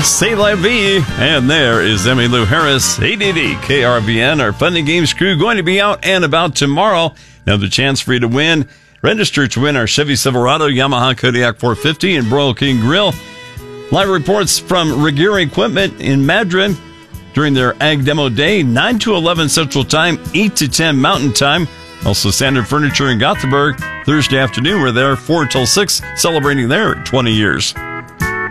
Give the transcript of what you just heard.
C'est la vie. And there is Emmylou Harris, ADD, KRVN. Our Fun and Games crew going to be out and about tomorrow. Another chance for you to win. Register to win our Chevy Silverado, Yamaha Kodiak 450, and Broil King Grill. Live reports from Regeer Equipment in Madrid during their Ag Demo Day, 9 to 11 Central Time, 8 to 10 Mountain Time. Also, Standard Furniture in Gothenburg, Thursday afternoon. We're there 4 till 6, celebrating their 20 years.